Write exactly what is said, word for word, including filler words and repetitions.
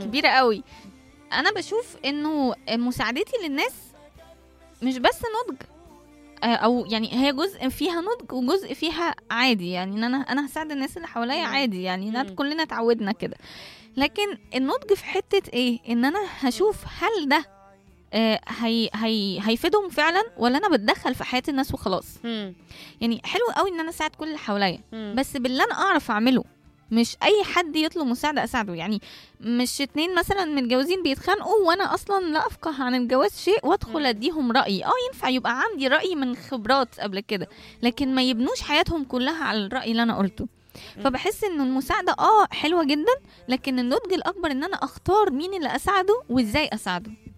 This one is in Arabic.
كبيرة قوي. انا بشوف انه مساعدتي للناس مش بس نضج، او يعني هي جزء فيها نضج وجزء فيها عادي، يعني ان انا انا هساعد الناس اللي حواليا عادي، يعني ان كلنا اتعودنا كده. لكن النضج في حتة ايه؟ ان انا هشوف هل ده آه هي هي هيفيدهم فعلا ولا انا بتدخل في حياة الناس وخلاص. يعني حلو قوي ان انا اساعد كل اللي حواليا، بس باللي انا اعرف اعمله، مش اي حد يطلب مساعده اساعده. يعني مش اتنين مثلا متجوزين بيتخانقوا وانا اصلا لا افقه عن الجواز شيء وادخل اديهم رايي. اه ينفع يبقى عندي راي من خبرات قبل كده، لكن ما يبنوش حياتهم كلها على الراي اللي انا قلته. فبحس ان المساعده اه حلوه جدا، لكن النضج الاكبر ان انا اختار مين اللي اساعده وازاي اساعده.